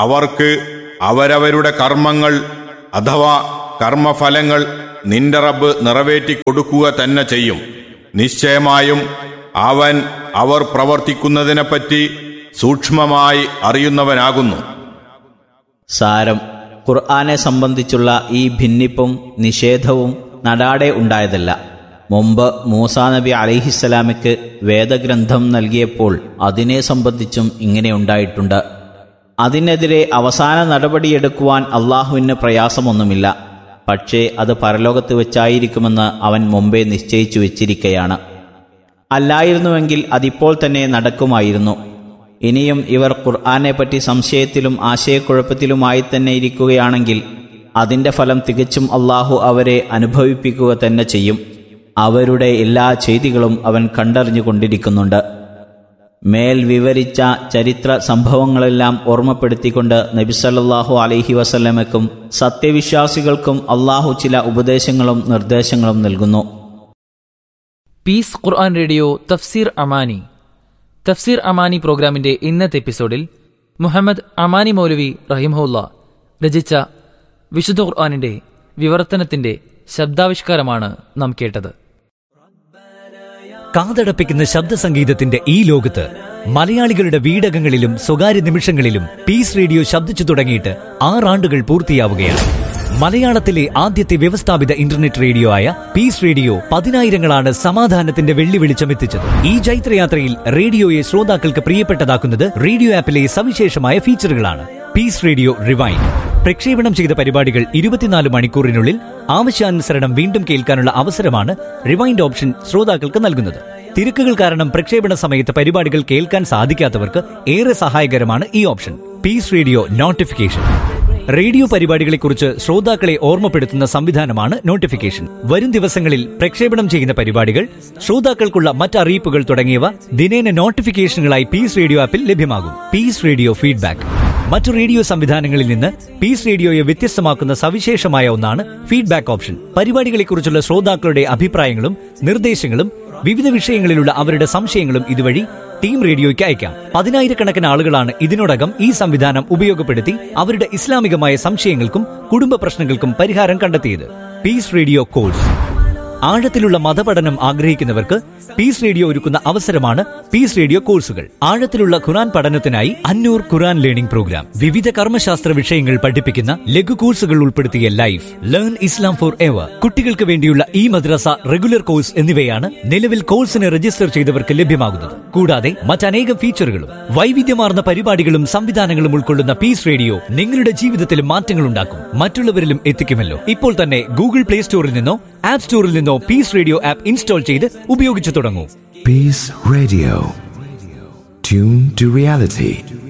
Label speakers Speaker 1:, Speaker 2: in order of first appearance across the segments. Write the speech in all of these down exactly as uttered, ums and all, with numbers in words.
Speaker 1: അവർക്ക് അവരവരുടെ കർമ്മങ്ങൾ അഥവാ കർമ്മഫലങ്ങൾ നിന്റെ റബ്ബ് നിറവേറ്റി കൊടുക്കുക തന്നെ ചെയ്യും. നിശ്ചയമായും അവൻ അവർ പ്രവർത്തിക്കുന്നതിനെപ്പറ്റി സൂക്ഷ്മമായി അറിയുന്നവനാകുന്നു.
Speaker 2: സാരം: ഖുർആനെ സംബന്ധിച്ചുള്ള ഈ ഭിന്നിപ്പും നിഷേധവും നടാടെ ഉണ്ടായതല്ല. മുമ്പ് മൂസാ നബി അലൈഹിസ്സലാമയ്ക്ക് വേദഗ്രന്ഥം നൽകിയപ്പോൾ അതിനെ സംബന്ധിച്ചും ഇങ്ങനെ ഉണ്ടായിട്ടുണ്ട്. അതിനെതിരെ അവസാന നടപടിയെടുക്കുവാൻ അള്ളാഹുവിന് പ്രയാസമൊന്നുമില്ല. പക്ഷേ അത് പരലോകത്ത് വെച്ചായിരിക്കുമെന്ന് അവൻ മുമ്പേ നിശ്ചയിച്ചു വെച്ചിരിക്കുകയാണ്. അല്ലായിരുന്നുവെങ്കിൽ അതിപ്പോൾ തന്നെ നടക്കുമായിരുന്നു. ഇനിയും ഇവർ ഖുർആനെപ്പറ്റി സംശയത്തിലും ആശയക്കുഴപ്പത്തിലുമായി തന്നെ ഇരിക്കുകയാണെങ്കിൽ അതിൻ്റെ ഫലം തികച്ചും അള്ളാഹു അവരെ അനുഭവിപ്പിക്കുക തന്നെ ചെയ്യും. അവരുടെ എല്ലാ ചെയ്തികളും അവൻ കണ്ടറിഞ്ഞുകൊണ്ടിരിക്കുന്നുണ്ട്. മേൽ വിവരിച്ച ചരിത്ര സംഭവങ്ങളെല്ലാം ഓർമ്മപ്പെടുത്തിക്കൊണ്ട് നബി സല്ലല്ലാഹു അലൈഹി വസല്ലമയ്ക്കും സത്യവിശ്വാസികൾക്കും അള്ളാഹു ചില ഉപദേശങ്ങളും നിർദ്ദേശങ്ങളും നൽകുന്നു.
Speaker 3: പീസ് ഖുർആൻ റേഡിയോ തഫ്സീർ അമാനി തഫ്സീർ അമാനി പ്രോഗ്രാമിന്റെ ഇന്നത്തെ എപ്പിസോഡിൽ മുഹമ്മദ് അമാനി മൗലവി റഹിമഹുല്ലാ രചിച്ച വിശുദ്ധ ഖുർആനിന്റെ വിവർത്തനത്തിന്റെ ശബ്ദാവിഷ്കാരമാണ് നാം കേട്ടത്.
Speaker 4: കാതടപ്പിക്കുന്ന ശബ്ദ സംഗീതത്തിന്റെ ഈ ലോകത്ത് മലയാളികളുടെ വീടകങ്ങളിലും സ്വകാര്യ നിമിഷങ്ങളിലും പീസ് റേഡിയോ ശബ്ദിച്ചു തുടങ്ങിയിട്ട് ആറാണ്ടുകൾ പൂർത്തിയാവുകയാണ്. മലയാളത്തിലെ ആദ്യത്തെ വ്യവസ്ഥാപിത ഇന്റർനെറ്റ് റേഡിയോ ആയ പീസ് റേഡിയോ പതിനായിരങ്ങളാണ് സമാധാനത്തിന്റെ വെള്ളി വെളിച്ചമെത്തിച്ചത്. ഈ ജൈത്രയാത്രയിൽ റേഡിയോയെ ശ്രോതാക്കൾക്ക് പ്രിയപ്പെട്ടതാക്കുന്നത് റേഡിയോ ആപ്പിലെ സവിശേഷമായ ഫീച്ചറുകളാണ്. പീസ് റേഡിയോ റിവൈൻഡ് പ്രക്ഷേപണം ചെയ്ത പരിപാടികൾ ഇരുപത്തിനാല് മണിക്കൂറിനുള്ളിൽ ആവശ്യാനുസരണം വീണ്ടും കേൾക്കാനുള്ള അവസരമാണ് റിവൈൻഡ് ഓപ്ഷൻ ശ്രോതാക്കൾക്ക് നൽകുന്നത്. തിരക്കുകൾ കാരണം പ്രക്ഷേപണ സമയത്ത് പരിപാടികൾ കേൾക്കാൻ സാധിക്കാത്തവർക്ക് ഏറെ സഹായകരമാണ് ഈ option. Piece radio notification radio പരിപാടികളെക്കുറിച്ച് ശ്രോതാക്കളെ ഓർമ്മപ്പെടുത്തുന്ന സംവിധാനമാണ് നോട്ടിഫിക്കേഷൻ. വരും ദിവസങ്ങളിൽ പ്രക്ഷേപണം ചെയ്യുന്ന പരിപാടികൾ, ശ്രോതാക്കൾക്കുള്ള മറ്ററിയിപ്പുകൾ തുടങ്ങിയവ ദിനേന നോട്ടിഫിക്കേഷനുകളായി പീസ് റേഡിയോ ആപ്പിൽ ലഭ്യമാകും. പീസ് റേഡിയോ ഫീഡ്ബാക്ക് മറ്റു റേഡിയോ സംവിധാനങ്ങളിൽ നിന്ന് പീസ് റേഡിയോയെ വ്യത്യസ്തമാക്കുന്ന സവിശേഷമായ ഒന്നാണ് ഫീഡ്ബാക്ക് ഓപ്ഷൻ. പരിപാടികളെക്കുറിച്ചുള്ള ശ്രോതാക്കളുടെ അഭിപ്രായങ്ങളും നിർദ്ദേശങ്ങളും വിവിധ വിഷയങ്ങളിലുള്ള അവരുടെ സംശയങ്ങളും ഇതുവഴി ടീം റേഡിയോയ്ക്ക് അയക്കാം. പതിനായിരക്കണക്കിന് ആളുകളാണ് ഇതിനോടകം ഈ സംവിധാനം ഉപയോഗപ്പെടുത്തി അവരുടെ ഇസ്ലാമികമായ സംശയങ്ങൾക്കും കുടുംബ പ്രശ്നങ്ങൾക്കും പരിഹാരം കണ്ടെത്തിയത്. പീസ് റേഡിയോ കോഴ്സ് ആഴത്തിലുള്ള മതപഠനം ആഗ്രഹിക്കുന്നവർക്ക് പീസ് റേഡിയോ ഒരുക്കുന്ന അവസരമാണ് പീസ് റേഡിയോ കോഴ്സുകൾ. ആഴത്തിലുള്ള ഖുർആൻ പഠനത്തിനായി അന്നൂർ ഖുർആൻ ലേണിംഗ് പ്രോഗ്രാം, വിവിധ കർമ്മശാസ്ത്ര വിഷയങ്ങൾ പഠിപ്പിക്കുന്ന ലഘു കോഴ്സുകൾ ഉൾപ്പെടുത്തിയ life learn Islam for ever, കുട്ടികൾക്ക് വേണ്ടിയുള്ള ഈ മദ്രസ റെഗുലർ കോഴ്സ് എന്നിവയാണ് നിലവിൽ കോഴ്സിന് രജിസ്റ്റർ ചെയ്തവർക്ക് ലഭ്യമാകുന്നത്. കൂടാതെ മറ്റനേകം ഫീച്ചറുകളും വൈവിധ്യമാർന്ന പരിപാടികളും സംവിധാനങ്ങളും ഉൾക്കൊള്ളുന്ന പീസ് റേഡിയോ നിങ്ങളുടെ ജീവിതത്തിൽ മാറ്റങ്ങൾ ഉണ്ടാക്കും, മറ്റുള്ളവരിലും എത്തിക്കുമല്ലോ. ഇപ്പോൾ തന്നെ ഗൂഗിൾ പ്ലേ സ്റ്റോറിൽ നിന്നോ ആപ്പ് സ്റ്റോറിൽ നിന്നോ പീസ് റേഡിയോ ആപ്പ് ഇൻസ്റ്റാൾ ചെയ്ത് ഉപയോഗിച്ചു തുടങ്ങൂ.
Speaker 5: Piece radio, tune to reality.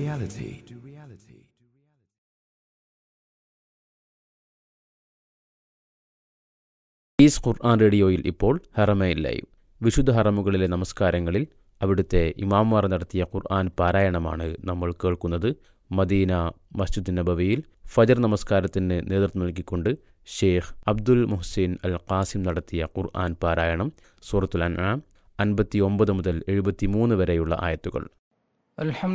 Speaker 6: Piece ഖുർആൻ റേഡിയോയിൽ ഇപ്പോൾ ഹറമൈൻ ലൈവ്. വിശുദ്ധ ഹറമുകളിലെ നമസ്കാരങ്ങളിൽ അവിടുത്തെ ഇമാമുമാർ നടത്തിയ ഖുർആൻ പാരായണമാണ് നമ്മൾ കേൾക്കുന്നത്. മദീന മസ്ജിദ് നബവിയിൽ ഫജർ നമസ്കാരത്തിന് നേതൃത്വം നൽകിക്കൊണ്ട് ഷെയ്ഖ് അബ്ദുൽ മുഹ്സിൻ അൽ ഖാസിം നടത്തിയ ഖുർആൻ പാരായണം സൂറത്തുൽ അൻആം അൻപത്തി ഒമ്പത് മുതൽ എഴുപത്തി മൂന്ന് വരെയുള്ള ആയത്തുകൾ.